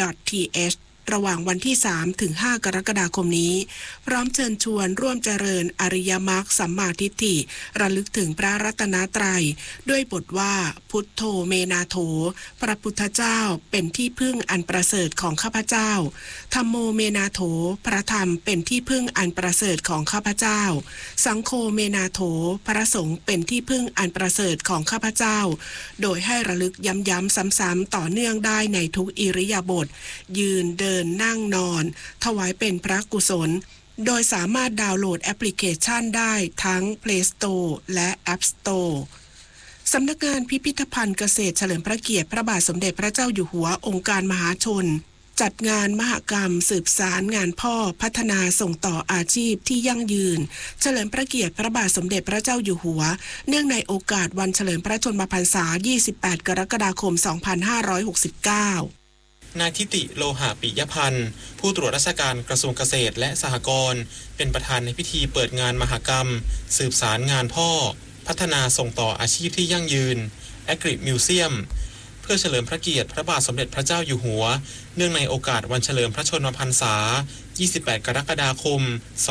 .th ระหว่างวันที่ 3-5 กรกฎาคมนี้พร้อมเชิญชวนร่วมเจริญอริยมรรคสัมมาทิฏฐิระลึกถึงพระรัตนตรัยด้วยบทว่าพุทโธเมนาโถพระพุทธเจ้าเป็นที่พึ่งอันประเสริฐของข้าพเจ้าธัมโมเมนาโถพระธรรมเป็นที่พึ่งอันประเสริฐของข้าพเจ้าสังโฆเมนาโถพระสงฆ์เป็นที่พึ่งอันประเสริฐของข้าพเจ้าโดยให้ระลึกย้ำๆซ้ำๆต่อเนื่องได้ในทุกอิริยาบถยืนเดินนั่งนอนถวายเป็นพระกุศลโดยสามารถดาวน์โหลดแอปพลิเคชันได้ทั้ง Play Store และ App Store สำนักงานพิพิธภัณฑ์เกษตรเฉลิมพระเกียรติพระบาทสมเด็จพระเจ้าอยู่หัวองค์การมหาชนจัดงานมหกรรมสืบสารงานพ่อพัฒนาส่งต่ออาชีพที่ยั่งยืนเฉลิมพระเกียรติพระบาทสมเด็จพระเจ้าอยู่หัวเนื่องในโอกาสวันเฉลิมพระชนมพรรษา 28 กรกฎาคม 2569 นายทิติโลหะปิยพันธ์ผู้ตรวจราชการกระทรวงเกษตรและสหกรณ์เป็นประธานในพิธีเปิดงานมหกรรมสืบสารงานพ่อพัฒนาส่งต่ออาชีพที่ยั่งยืน Agri Museum เพื่อเฉลิมพระเกียรติพระบาทสมเด็จพระเจ้าอยู่หัวเนื่องในโอกาสวันเฉลิมพระชนมพรรษา 28 กรกฎาคม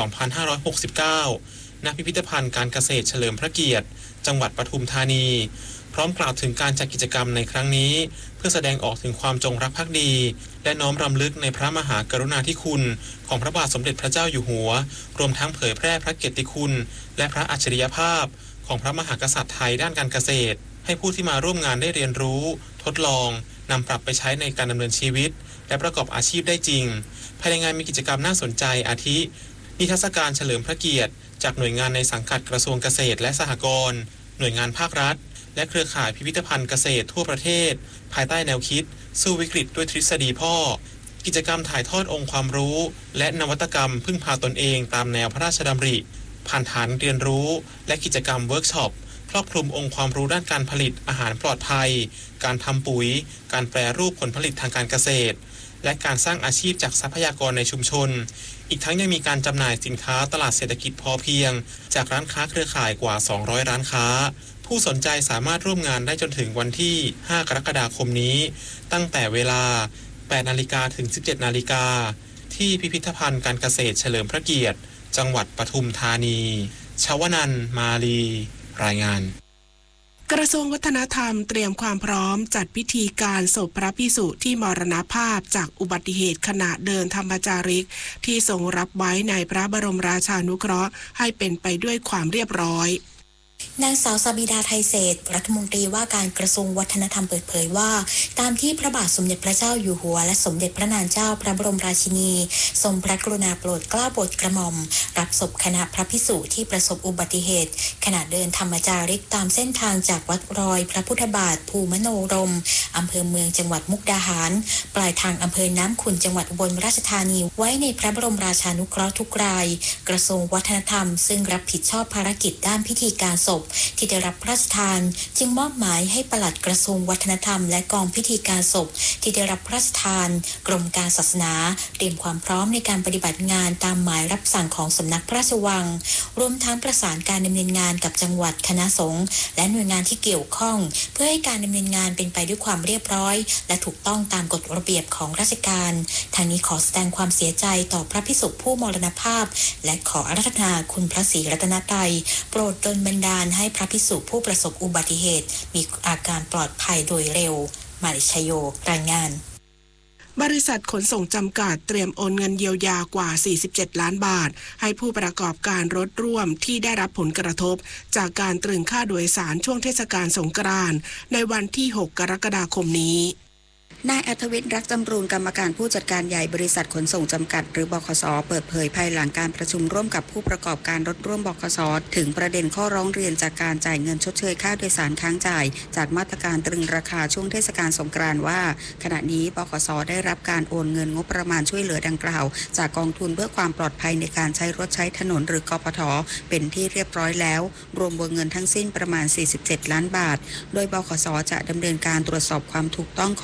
2569 ณ พิพิธภัณฑ์การเกษตรเฉลิมพระเกียรติจังหวัดปทุมธานีพร้อมกล่าวถึงการจัดกิจกรรมในครั้งนี้เพื่อแสดงออกถึงความจงรักภักดีและน้อมรำลึกในพระมหากรุณาธิคุณของพระบาทสมเด็จพระเจ้าอยู่หัวรวมทั้งเผยแพร่พระเกียรติคุณและพระอัจฉริยภาพของพระมหากษัตริย์ไทยด้านการเกษตรให้ผู้ที่มาร่วมงานได้เรียนรู้ทดลองนำปรับไปใช้ในการดำเนินชีวิตและประกอบอาชีพได้จริงภายในงานมีกิจกรรมน่าสนใจอาทินิทรรศการเฉลิมพระเกียรติจากหน่วยงานในสังกัดกระทรวงเกษตรและสหกรณ์หน่วยงานภาครัฐและเครือข่ายพิพิธภัณฑ์เกษตรทั่วประเทศภายใต้แนวคิดสู้วิกฤตด้วยทฤษฎีพ่อกิจกรรมถ่ายทอดองค์ความรู้และนวัตกรรมพึ่งพาตนเองตามแนวพระราชดำริผ่านฐานเรียนรู้และกิจกรรมเวิร์กช็อปครอบคลุมองค์ความรู้ด้านการผลิตอาหารปลอดภัยการทำปุ๋ยการแปรรูปผลผลิตทางการเกษตรและการสร้างอาชีพจากทรัพยากรในชุมชนอีกทั้งยังมีการจำหน่ายสินค้าตลาดเศรษฐกิจพอเพียงจากร้านค้าเครือข่ายกว่า200ร้านค้าผู้สนใจสามารถร่วมงานได้จนถึงวันที่5กรกฎาคมนี้ตั้งแต่เวลา 8 นาฬิกาถึง 17 นาฬิกาที่พิพิธภัณฑ์การเกษตรเฉลิมพระเกียรติจังหวัดปทุมธานีชวนันท์มาลีรายงานกระทรวงวัฒนธรรมเตรียมความพร้อมจัดพิธีการศพพระภิกษุที่มรณภาพจากอุบัติเหตุขณะเดินธรรมจาริกที่ทรงรับไว้ในพระบรมราชานุเคราะห์ให้เป็นไปด้วยความเรียบร้อยนางสาวสบิดาไทยเศรษฐ์รัฐมนตรีว่าการกระทรวงวัฒนธรรมเปิดเผยว่าตามที่พระบาทสมเด็จพระเจ้าอยู่หัวและสมเด็จพระนางเจ้าพระบรมราชินีทรงพระกรุณาโปรดเกล้าโปรดกระหม่อมรับศพคณะพระภิกษุที่ประสบอุบัติเหตุขณะเดินธรรมจาริกตามเส้นทางจากวัดรอยพระพุทธบาทภูมโนรมอำเภอเมืองจังหวัดมุกดาหารปลายทางอำเภอน้ำขุ่นจังหวัดอุบลราชธานีไว้ในพระบรมราชานุเคราะห์ทุกรายกระทรวงวัฒนธรรมซึ่งรับผิดชอบภารกิจด้านพิธีการศพที่ได้รับพระราชทานจึงมอบหมายให้ปลัดกระทรวงวัฒนธรรมและกองพิธีการศพที่ได้รับพระราชทานกรมการศาสนาเตรียมความพร้อมในการปฏิบัติงานตามหมายรับสั่งของสำนักพระราชวังรวมทั้งประสานการดำเนินงานกับจังหวัดคณะสงฆ์และหน่วยงานที่เกี่ยวข้องเพื่อให้การดำเนินงานเป็นไปด้วยความเรียบร้อยและถูกต้องตามกฎระเบียบของราชการทางนี้ขอแสดงความเสียใจต่อพระภิกษุผู้มรณภาพและขออาราธนาคุณพระศรีรัตนตรัยโปรดดลบันดาลให้พระภิกษุผู้ประสบอุบัติเหตุมีอาการปลอดภัยโดยเร็วมาริชโยรายงานบริษัทขนส่งจำกัดเตรียมโอนเงินเยียวยากว่า47ล้านบาทให้ผู้ประกอบการรถร่วมที่ได้รับผลกระทบจากการตรึงค่าโดยสารช่วงเทศกาลสงกรานต์ในวันที่6กรกฎาคมนี้นายอัธวิทย์รักจำรูนกรรมการผู้จัดการใหญ่บริษัทขนส่งจำกัดหรือบขส.เปิดเผยภายหลังการประชุมร่วมกับผู้ประกอบการรถร่วมบขส.ถึงประเด็นข้อร้องเรียนจากการจ่ายเงินชดเชยค่าโดยสารค้างจ่ายจากมาตรการตรึงราคาช่วงเทศกาลสงกรานต์ว่าขณะนี้บขส.ได้รับการโอนเงินงบประมาณช่วยเหลือดังกล่าวจากกองทุนเพื่อความปลอดภัยในการใช้รถใช้ถนนหรือกปท.เป็นที่เรียบร้อยแล้วรวมวงเงินทั้งสิ้นประมาณ47ล้านบาทโดยบขส.จะดำเนินการตรวจสอบความถูกต้องของเอก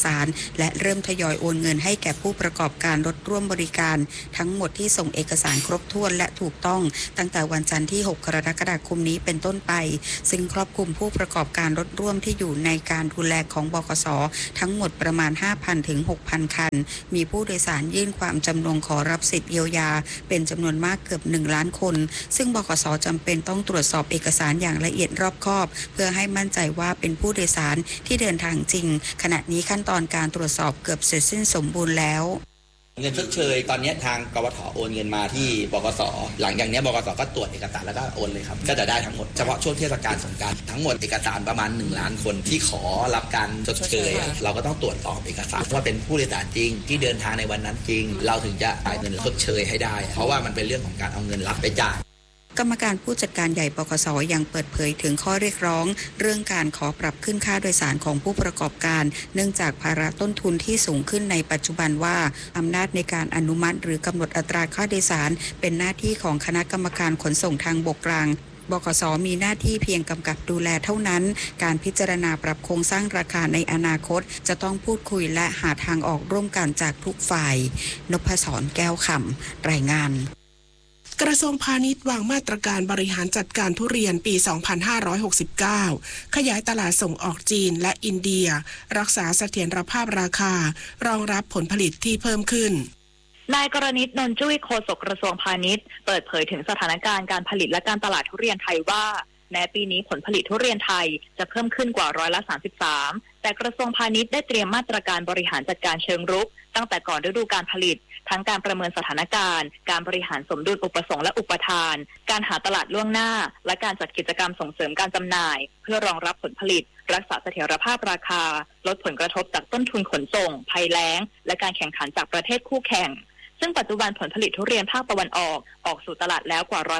สารและเริ่มทยอยโอนเงินให้แก่ผู้ประกอบการรถร่วมบริการทั้งหมดที่ส่งเอกสารครบถ้วนและถูกต้องตั้งแต่วันจันทร์ที่6กรกฎาคมนี้เป็นต้นไปซึ่งครอบคลุมผู้ประกอบการรถร่วมที่อยู่ในการดูแลของบขส.ทั้งหมดประมาณ 5,000 ถึง 6,000 คันมีผู้โดยสารยื่นความจำนงขอรับสิทธิเยียวยาเป็นจำนวนมากเกือบ1 ล้านคนซึ่งบขส.จำเป็นต้องตรวจสอบเอกสารอย่างละเอียดรอบคอบเพื่อให้มั่นใจว่าเป็นผู้โดยสารที่เดินทางจริงขณะนี้ขั้นตอนการตรวจสอบเกือบเสร็จสิ้นสมบูรณ์แล้วเงินชดเชยตอนนี้ทางกวท.โอนเงินมาที่บขส.หลังจากนี้บขส.ก็ตรวจเอกสารแล้วก็โอนเลยครับก็จะได้ทั้งหมดเฉพาะช่วงเทศกาลสงกรานต์ทั้งหมดเอกสารประมาณ1 ล้านคนที่ขอรับการชดเชยเราก็ต้องตรวจสอบเอกสารว่าเป็นผู้โดยสารจริงที่เดินทางในวันนั้นจริงเราถึงจะจ่ายเงินชดเชยให้ได้เพราะว่ามันเป็นเรื่องของการเอาเงินรับไปจ่ายกรรมการผู้จัดการใหญ่บขส.ยังเปิดเผยถึงข้อเรียกร้องเรื่องการขอปรับขึ้นค่าโดยสารของผู้ประกอบการเนื่องจากภาระต้นทุนที่สูงขึ้นในปัจจุบันว่าอำนาจในการอนุมัติหรือกำหนดอัตราค่าโดยสารเป็นหน้าที่ของคณะกรรมการขนส่งทางบกกลางบขส.มีหน้าที่เพียงกำกับดูแลเท่านั้นการพิจารณาปรับโครงสร้างราคาในอนาคตจะต้องพูดคุยและหาทางออกร่วมกันจากทุกฝ่ายนพศร แก้วคำรายงานกระทรวงพาณิชย์วางมาตรการบริหารจัดการทุเรียนปี 2569 ขยายตลาดส่งออกจีนและอินเดียรักษาเสถียรภาพราคารองรับผลผลิตที่เพิ่มขึ้นนายกรณิต นนท์จุ้ยโฆษกกระทรวงพาณิชย์เปิดเผยถึงสถานการณ์การผลิตและการตลาดทุเรียนไทยว่าแม้ปีนี้ผลผลิตทุเรียนไทยจะเพิ่มขึ้นกว่า33%แต่กระทรวงพาณิชย์ได้เตรียมมาตรการบริหารจัดการเชิงรุกตั้งแต่ก่อนฤดูการผลิตทั้งการประเมินสถานการณ์การบริหารสมดุลอุปสงค์และอุปทานการหาตลาดล่วงหน้าและการจัดกิจกรรมส่งเสริมการจำหน่ายเพื่อรองรับผลผลิตรักษาเสถียรภาพราคาลดผลกระทบจากต้นทุนขนส่งภัยแล้งและการแข่งขันจากประเทศคู่แข่งซึ่งปัจจุบันผลผลิตทุเรียนภาคตะวันออกสู่ตลาดแล้วกว่า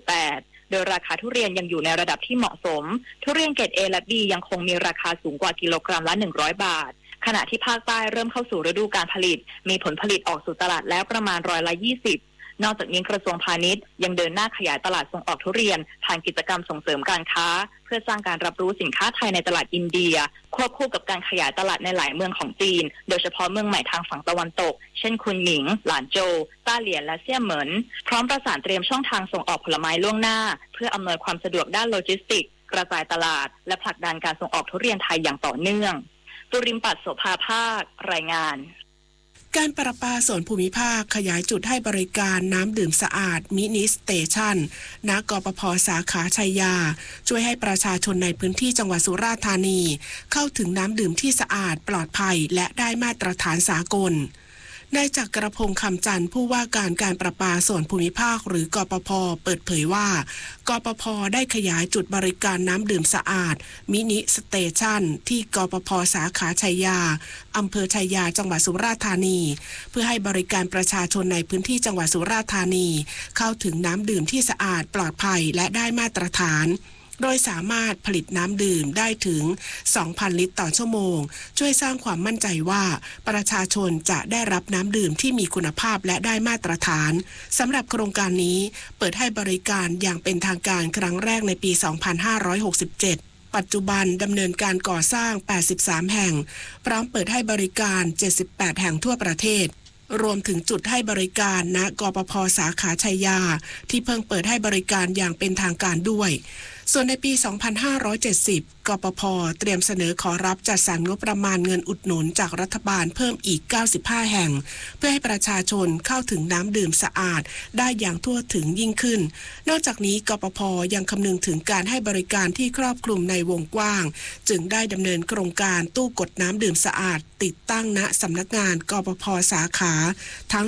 98%โดยราคาทุเรียนยังอยู่ในระดับที่เหมาะสมทุเรียนเกรด A และ B ยังคงมีราคาสูงกว่ากิโลกรัมละ100 บาทขณะที่ภาคใต้เริ่มเข้าสู่ฤดูการผลิตมีผลผลิตออกสู่ตลาดแล้วประมาณ20%นอกจากนี้กระทรวงพาณิชย์ยังเดินหน้าขยายตลาดส่งออกทุเรียนผ่านกิจกรรมส่งเสริมการค้าเพื่อสร้างการรับรู้สินค้าไทยในตลาดอินเดียควบคู่กับการขยายตลาดในหลายเมืองของจีนโดยเฉพาะเมืองใหม่ทางฝั่งตะวันตกเช่นคุนหมิงหลานโจวต้าเหลียนและเซี่ยเหมินพร้อมประสานเตรียมช่องทางส่งออกผลไม้ล่วงหน้าเพื่ออำนวยความสะดวกด้านโลจิสติกส์กระจายตลาดและผลักดันการส่งออกทุเรียนไทยอย่างต่อเนื่องตุริมปัตโสภาภาครายงานการประปาส่วนภูมิภาคขยายจุดให้บริการน้ำดื่มสะอาดมินิสเตชันณกปภ.สาขาชัยยาช่วยให้ประชาชนในพื้นที่จังหวัดสุราษฎร์ธานีเข้าถึงน้ำดื่มที่สะอาดปลอดภัยและได้มาตรฐานสากลนายจักรพงษ์คำจันทร์ผู้ว่าการประปาส่วนภูมิภาคหรือกปภ.เปิดเผยว่ากปภ.ได้ขยายจุดบริการน้ำดื่มสะอาดมินิสเตชันที่กปภ.สาขาชัยยาอำเภอชัยยาจังหวัดสุราษฎร์ธานีเพื่อให้บริการประชาชนในพื้นที่จังหวัดสุราษฎร์ธานีเข้าถึงน้ำดื่มที่สะอาดปลอดภัยและได้มาตรฐานโดยสามารถผลิตน้ำดื่มได้ถึง 2,000 ลิตรต่อชั่วโมงช่วยสร้างความมั่นใจว่าประชาชนจะได้รับน้ำดื่มที่มีคุณภาพและได้มาตรฐานสำหรับโครงการนี้เปิดให้บริการอย่างเป็นทางการครั้งแรกในปี 2567 ปัจจุบันดำเนินการก่อสร้าง 83 แห่งพร้อมเปิดให้บริการ 78 แห่งทั่วประเทศรวมถึงจุดให้บริการณกปภ.สาขาชัยยาที่เพิ่งเปิดให้บริการอย่างเป็นทางการด้วยส่วนในปี 2570 กปภ.เตรียมเสนอขอรับจัดสรรงบประมาณเงินอุดหนุนจากรัฐบาลเพิ่มอีก 95 แห่งเพื่อให้ประชาชนเข้าถึงน้ำดื่มสะอาดได้อย่างทั่วถึงยิ่งขึ้นนอกจากนี้กปภ.ยังคำนึงถึงการให้บริการที่ครอบคลุมในวงกว้างจึงได้ดำเนินโครงการตู้กดน้ำดื่มสะอาดติดตั้งณสำนักงานกปภ.สาขาทั้ง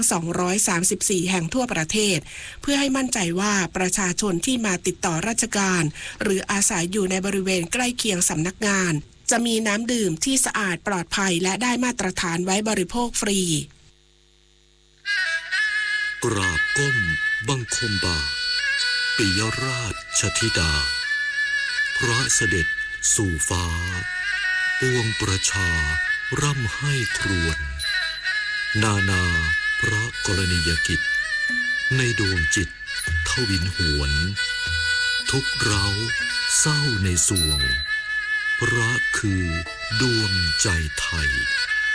234 แห่งทั่วประเทศเพื่อให้มั่นใจว่าประชาชนที่มาติดต่อราชการหรืออาศัยอยู่ในบริเวณใกล้เคียงสำนักงานจะมีน้ำดื่มที่สะอาดปลอดภัยและได้มาตรฐานไว้บริโภคฟรีกราบก้มบังคมบาทปิยราชธิดาพระเสด็จสู่ฟ้าปวงประชาร่ำให้ครวญนาพระกรณียกิจในดวงจิตทวินหวนทุกเร้าเศร้าในสวงพระคือดวงใจไทย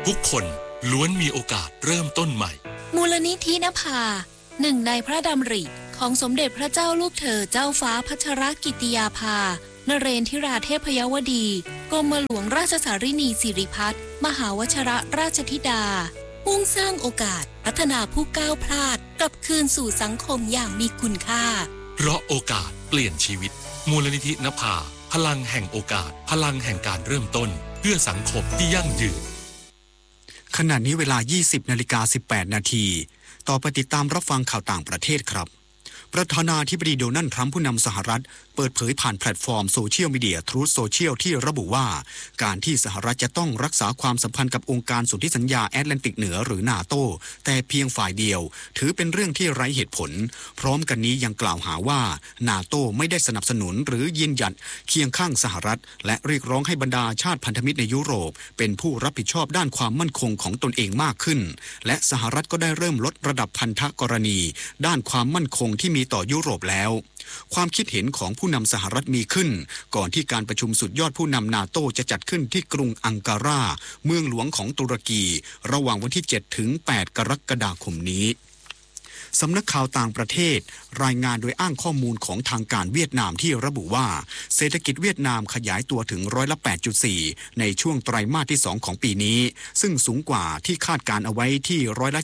ทุกคนล้วนมีโอกาสเริ่มต้นใหม่มูลนิธินภาหนึ่งในพระดำริของสมเด็จพระเจ้าลูกเธอเจ้าฟ้าพัชรกิติยาภานเรนทิราเทพยวดีกรมหลวงราชสารินีสิริพัฒน์มหาวชิรราชธิดามุ่งสร้างโอกาสพัฒนาผู้ก้าวพลาดกลับคืนสู่สังคมอย่างมีคุณค่าเพราะโอกาสเปลี่ยนชีวิตมูลนิธินภาพลังแห่งโอกาสพลังแห่งการเริ่มต้นเพื่อสังคมที่ยั่งยืนขณะนี้เวลา 20:18 นาทีต่อไปติดตามรับฟังข่าวต่างประเทศครับประธานาธิบดีโดนัลด์ทรัมป์ผู้นำสหรัฐเปิดเผยผ่านแพลตฟอร์มโซเชียลมีเดีย Truth Social ที่ระบุว่าการที่สหรัฐจะต้องรักษาความสัมพันธ์กับองค์การสนธิสัญญาแอตแลนติกเหนือหรือนาโตแต่เพียงฝ่ายเดียวถือเป็นเรื่องที่ไร้เหตุผลพร้อมกันนี้ยังกล่าวหาว่านาโตไม่ได้สนับสนุนหรือยืนหยัดเคียงข้างสหรัฐและเรียกร้องให้บรรดาชาติพันธมิตรในยุโรปเป็นผู้รับผิดชอบด้านความมั่นคงของตนเองมากขึ้นและสหรัฐก็ได้เริ่มลดระดับพันธกรณีด้านความมั่นคงที่มีต่อยุโรปแล้วความคิดเห็นของผู้นำสหรัฐมีขึ้นก่อนที่การประชุมสุดยอดผู้นำนาโตจะจัดขึ้นที่กรุงอังการาเมืองหลวงของตุรกีระหว่างวันที่ 7 ถึง 8 กรกฎาคมนี้สำนักข่าวต่างประเทศรายงานโดยอ้างข้อมูลของทางการเวียดนามที่ระบุว่าเศรษฐกิจเวียดนามขยายตัวถึง8.4% ในช่วงไตรมาสที่ 2 ของปีนี้ซึ่งสูงกว่าที่คาดการเอาไว้ที่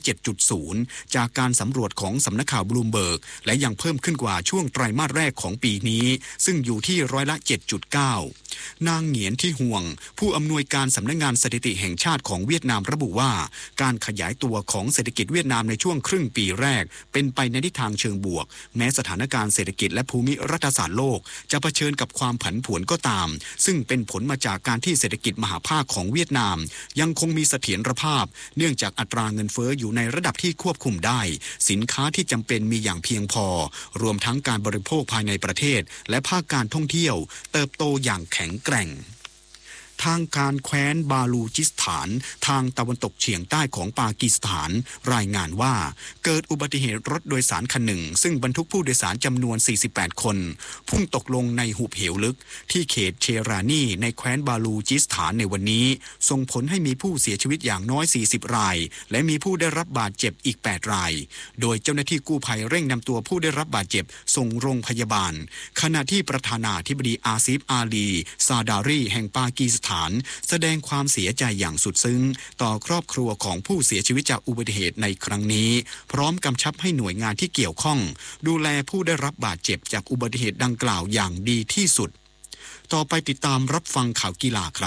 7.0% จากการสำรวจของสำนักข่าวบลูมเบิร์กและยังเพิ่มขึ้นกว่าช่วงไตรมาสแรกของปีนี้ซึ่งอยู่ที่7.9%นางเหงียนที่ห่วงผู้อำนวยการสำนักงานสถิติแห่งชาติของเวียดนามระบุว่าการขยายตัวของเศรษฐกิจเวียดนามในช่วงครึ่งปีแรกเป็นไปในทิศทางเชิงบวกแม้สถานการณ์เศรษฐกิจและภูมิรัฐศาสตร์โลกจะเผชิญกับความผันผวนก็ตามซึ่งเป็นผลมาจากการที่เศรษฐกิจมหาภาคของเวียดนามยังคงมีเสถียรภาพเนื่องจากอัตราเงินเฟ้ออยู่ในระดับที่ควบคุมได้สินค้าที่จำเป็นมีอย่างเพียงพอรวมทั้งการบริโภคภายในประเทศและภาคการท่องเที่ยวเติบโตอย่างแข็งแกร่งทางการแคว้นบาลูจิสถานทางตะวันตกเฉียงใต้ของปากีสถานรายงานว่าเกิดอุบัติเหตุรถโดยสารคันหนึ่งซึ่งบรรทุกผู้โดยสารจำนวน48คนพุ่งตกลงในหุบเหวลึกที่เขตเชรานีในแคว้นบาลูจิสถานในวันนี้ส่งผลให้มีผู้เสียชีวิตอย่างน้อย40รายและมีผู้ได้รับบาดเจ็บอีก8รายโดยเจ้าหน้าที่กู้ภัยเร่งนำตัวผู้ได้รับบาดเจ็บส่งโรงพยาบาลขณะที่ประธานาธิบดีอาซิฟอาลีซาดารีแห่งปากีสถานแสดงความเสียใจอย่างสุดซึ้งต่อครอบครัวของผู้เสียชีวิตจากอุบัติเหตุในครั้งนี้พร้อมกำชับให้หน่วยงานที่เกี่ยวข้องดูแลผู้ได้รับบาดเจ็บจากอุบัติเหตุดังกล่าวอย่างดีที่สุดต่อไปติดตามรับฟังข่าวกีฬาครับ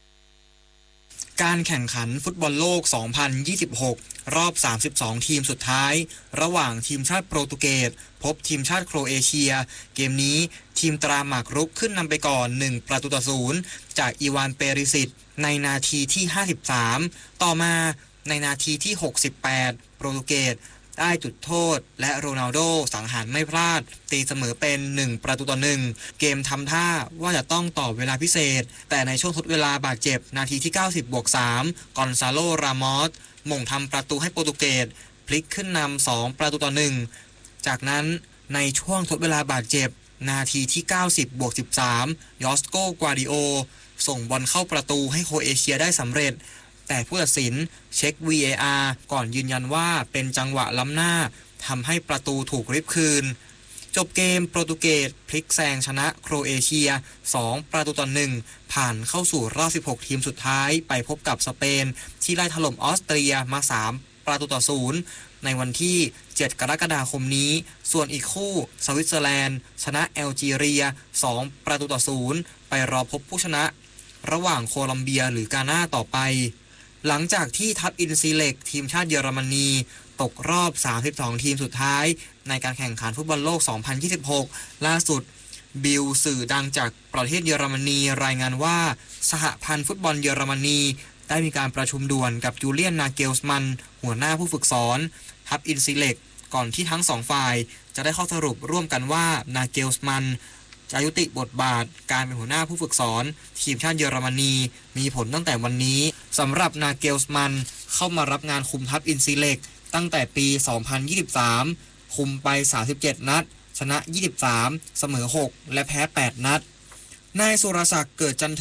การแข่งขันฟุตบอลโลก 2026 รอบ 32 ทีมสุดท้ายระหว่างทีมชาติโปรตุเกสพบทีมชาติโครเอเชียเกมนี้ทีมตราหมากรุกขึ้นนำไปก่อน1-0จากอีวานเปริสิตในนาทีที่53ต่อมาในนาทีที่68โปรตุเกสได้จุดโทษและโรนัลโดสังหารไม่พลาดตีเสมอเป็น1-1เกมทำท่าว่าจะต้องต่อเวลาพิเศษแต่ในช่วงทดเวลาบาดเจ็บนาทีที่90+3กอนซาโลรามอสหม่งทำประตูให้โปรตุเกสพลิกขึ้นนำ2-1จากนั้นในช่วงทดเวลาบาดเจ็บนาทีที่90+13ยอสโกกวาดิโอส่งบอลเข้าประตูให้โครเอเชียได้สำเร็จแต่ผู้ตัดสินเช็ค VAR ก่อนยืนยันว่าเป็นจังหวะล้ำหน้าทำให้ประตูถูกริบคืนจบเกมโปรตุเกสพลิกแซงชนะโครเอเชีย2-1ผ่านเข้าสู่รอบ16ทีมสุดท้ายไปพบกับสเปนที่ไล่ถล่มออสเตรียมา3-0ในวันที่7กรกฎาคมนี้ส่วนอีกคู่สวิตเซอร์แลนด์ชนะแอลจีเรีย2-0ไปรอพบผู้ชนะระหว่างโคลัมเบียหรือกานาต่อไปหลังจากที่ทัพอินซีเล็กทีมชาติเยอรมนีตกรอบ32ทีมสุดท้ายในการแข่งขันฟุตบอลโลก 2026 ล่าสุดบิลสื่อดังจากประเทศเยอรมนีรายงานว่าสหพันธ์ฟุตบอลเยอรมนีได้มีการประชุมด่วนกับจูเลียนนาเกลสมันหัวหน้าผู้ฝึกสอนทัพอินซีเล็กก่อนที่ทั้งสองฝ่ายจะได้ข้อสรุปร่วมกันว่านาเกลสมันจะยุติบทบาทการเป็นหัวหน้าผู้ฝึกสอนทีมชาติเยอรมนีมีผลตั้งแต่วันนี้สำหรับนาเกลสมันเข้ามารับงานคุมทัพอินซีเล็กตั้งแต่ปี 2023 คุมไป37นัดชนะ23เสมอ6และแพ้8นัดนายสุรศักดิ์เกิดจันทึก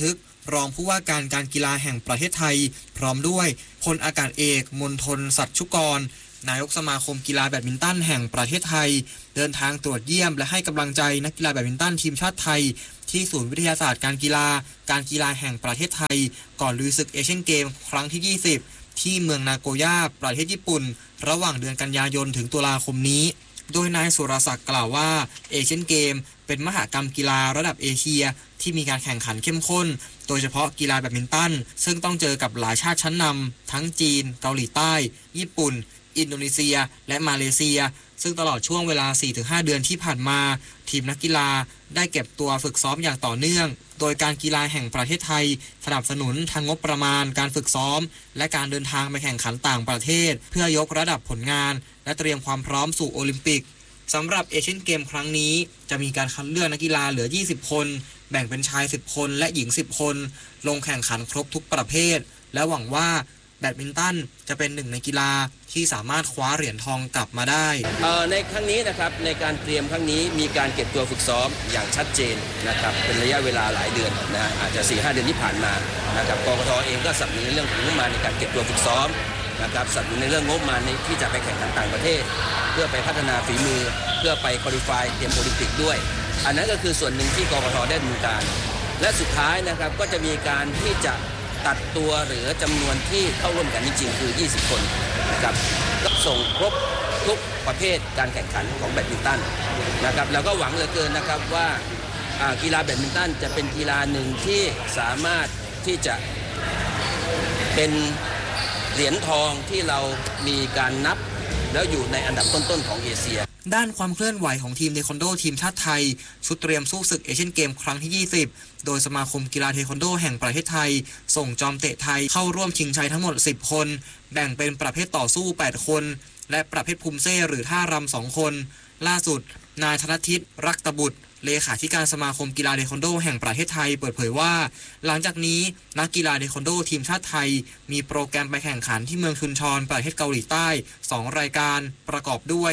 รองผู้ว่าการการกีฬาแห่งประเทศไทยพร้อมด้วยพลอากาศเอกมณฑลสัชชุกรนายกสมาคมกีฬาแบดมินตันแห่งประเทศไทยเดินทางตรวจเยี่ยมและให้กำลังใจนักกีฬาแบดมินตันทีมชาติไทยที่ศูนย์วิทยาศาสตร์การกีฬาแห่งประเทศไทยก่อนลุยศึกเอเชียนเกมครั้งที่20ที่เมืองนาโกย่าประเทศญี่ปุ่นระหว่างเดือนกันยายนถึงตุลาคมนี้โดยนายสุรศักดิ์กล่าวว่าเอเชียนเกมเป็นมหกรรมกีฬาระดับเอเชียที่มีการแข่งขันเข้มข้นโดยเฉพาะกีฬาแบดมินตันซึ่งต้องเจอกับหลายชาติชั้นนำทั้งจีนเกาหลีใต้ญี่ปุ่นอินโดนีเซียและมาเลเซียซึ่งตลอดช่วงเวลา 4-5 เดือนที่ผ่านมาทีมนักกีฬาได้เก็บตัวฝึกซ้อมอย่างต่อเนื่องโดยการกีฬาแห่งประเทศไทยสนับสนุนทางงบประมาณการฝึกซ้อมและการเดินทางไปแข่งขันต่างประเทศเพื่อยกระดับผลงานและเตรียมความพร้อมสู่โอลิมปิกสำหรับเอเชียนเกมครั้งนี้จะมีการคัดเลือกนักกีฬาเหลือ20คนแบ่งเป็นชาย10คนและหญิง10คนลงแข่งขันครบทุกประเภทและหวังว่าแบดมินตันจะเป็นหนึ่งในกีฬาที่สามารถคว้าเหรียญทองกลับมาได้ในครั้งนี้นะครับในการเตรียมครั้งนี้มีการเก็บตัวฝึกซ้อมอย่างชัดเจนนะครับเป็นระยะเวลาหลายเดือนนะอาจจะ 4-5 เดือนที่ผ่านมานะครับกกท.เองก็สนับสนุนในเรื่องของงบประมาณในการเก็บตัวฝึกซ้อมนะครับสนับสนุนในเรื่องงบประมาณที่จะไปแข่งขันต่างประเทศเพื่อไปพัฒนาฝีมือเพื่อไปควอลิฟายเตรียมโอลิมปิกด้วยอันนั้นก็คือส่วนหนึ่งที่กกท.ได้ดำเนินการและสุดท้ายนะครับก็จะมีการที่จะตัดตัวหรือจำนวนที่เข้าร่วมกันจริงๆคือ20คนนะครับก็ส่งครบทุกประเภทการแข่งขันของแบดมินตันนะครับแล้วก็หวังเหลือเกินนะครับว่ากีฬาแบดมินตันจะเป็นกีฬาหนึ่งที่สามารถที่จะเป็นเหรียญทองที่เรามีการนับแล้วอยู่ในอันดับต้นๆของเอเชียด้านความเคลื่อนไหวของทีมเทควันโดทีมชาติไทยชุดเตรียมสู้ศึกเอเชียนเกมครั้งที่20โดยสมาคมกีฬาเทควันโดแห่งประเทศไทยส่งจอมเตะไทยเข้าร่วมชิงชัยทั้งหมด10คนแบ่งเป็นประเภทต่อสู้8คนและประเภทภูมิเซ่หรือท่ารำ2คนล่าสุดนายธนทิตรักตบุตรเลขาธิการสมาคมกีฬาเทควันโดแห่งประเทศไทยเปิดเผยว่าหลังจากนี้นักกีฬาเทควันโดทีมชาติไทยมีโปรแกรมไปแข่งขันที่เมืองชุนชอนประเทศเกาหลีใต้2รายการประกอบด้วย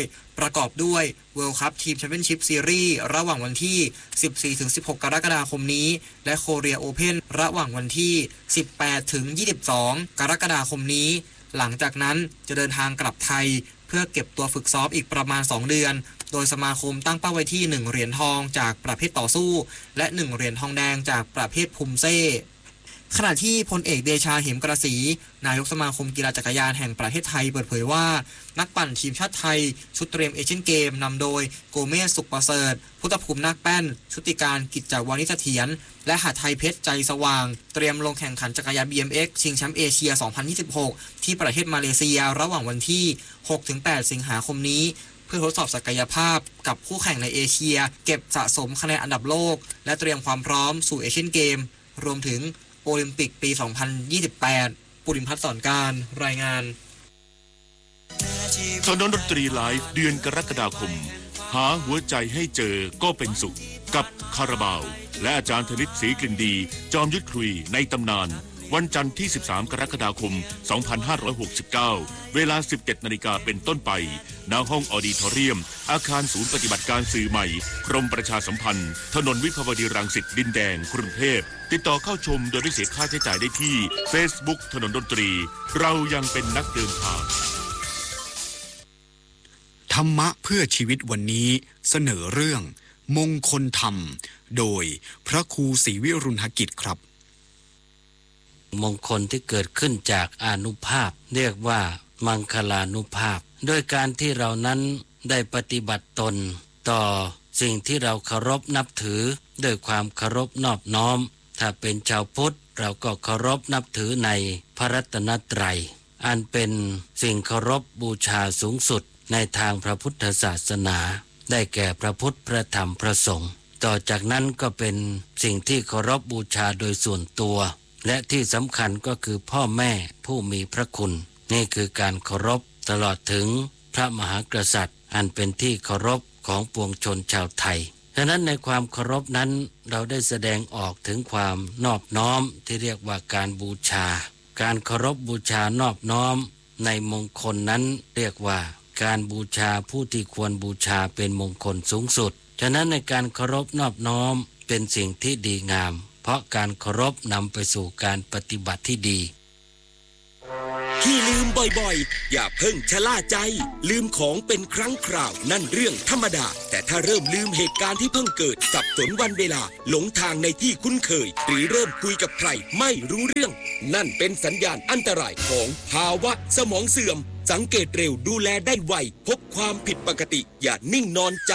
World Cup Team Championship Series ระหว่างวันที่ 14-16 กรกฎาคมนี้และ Korea Open ระหว่างวันที่ 18-22 กรกฎาคมนี้หลังจากนั้นจะเดินทางกลับไทยเพื่อเก็บตัวฝึกซ้อมอีกประมาณ2เดือนโดยสมาคมตั้งเป้าไว้ที่1เหรียญทองจากประเภทต่อสู้และ1เหรียญทองแดงจากประเภทภูมิเซ่ขณะที่พลเอกเดชาเหมกระศรีนายกสมาคมกีฬาจักรยานแห่งประเทศไทยเปิดเผยว่านักปั่นทีมชาติไทยชุดเตรียมเอเชียนเกมนำโดยโกเมสสุขประเสริฐพุทธภูมินาคแป้นชุติการกิจจวานิเสถียรและหาไทยเพชรใจสว่างเตรียมลงแข่งขันจักรยาน BMX ชิงแชมป์เอเชีย 2026 ที่ประเทศมาเลเซียระหว่างวันที่ 6-8 สิงหาคมนี้เพื่อทดสอบศักยภาพกับคู่แข่งในเอเชียเก็บสะสมคะแนนอันดับโลกและเตรียมความพร้อมสู่เอเชียนเกมรวมถึงโอลิมปิกปี 2028 ปุริมพัฒน์สอนการรายงานถนนดนตรีไลฟ์เดือนกรกฎาคมหาหัวใจให้เจอก็เป็นสุขกับคาราบาวและอาจารย์ธนิตศรีกลิ่นดีจอมยุทธคุยในตำนานวันจันทร์ที่13กรกฎาคม2569เวลา 17:00 น.เป็นต้นไปณห้องออดิทอเรียมอาคารศูนย์ปฏิบัติการสื่อใหม่กรมประชาสัมพันธ์ถนนวิภาวดีรังสิตดินแดงกรุงเทพติดต่อเข้าชมโดยไม่เสียค่าใช้จ่ายได้ที่ Facebook ถนนดนตรีเรายังเป็นนักเดินทางธรรมะเพื่อชีวิตวันนี้เสนอเรื่องมงคลธรรมโดยพระครูศรีวิรุณหกิจครับมงคลที่เกิดขึ้นจากอานุภาพเรียกว่ามังคลานุภาพด้วยการที่เรานั้นได้ปฏิบัติตนต่อสิ่งที่เราเคารพนับถือด้วยความเคารพนอบน้อมถ้าเป็นชาวพุทธเราก็เคารพนับถือในพระรัตนตรัยอันเป็นสิ่งเคารพบูชาสูงสุดในทางพระพุทธศาสนาได้แก่พระพุทธพระธรรมพระสงฆ์ต่อจากนั้นก็เป็นสิ่งที่เคารพบูชาโดยส่วนตัวและที่สำคัญก็คือพ่อแม่ผู้มีพระคุณนี่คือการเคารพตลอดถึงพระมหากษัตริย์อันเป็นที่เคารพของปวงชนชาวไทยฉะนั้นในความเคารพนั้นเราได้แสดงออกถึงความนอบน้อมที่เรียกว่าการบูชาการเคารพบูชานอบน้อมในมงคลนั้นเรียกว่าการบูชาผู้ที่ควรบูชาเป็นมงคลสูงสุดฉะนั้นในการเคารพนอบน้อมเป็นสิ่งที่ดีงามเพราะการเคารพนำไปสู่การปฏิบัติที่ดีที่ลืมบ่อยๆอย่าเพิ่งชะล่าใจลืมของเป็นครั้งคราวนั่นเรื่องธรรมดาแต่ถ้าเริ่มลืมเหตุการณ์ที่เพิ่งเกิดสับสนวันเวลาหลงทางในที่คุ้นเคยหรือเริ่มคุยกับใครไม่รู้เรื่องนั่นเป็นสัญญาณอันตรายของภาวะสมองเสื่อมสังเกตเร็วดูแลได้ไวพบความผิดปกติอย่านิ่งนอนใจ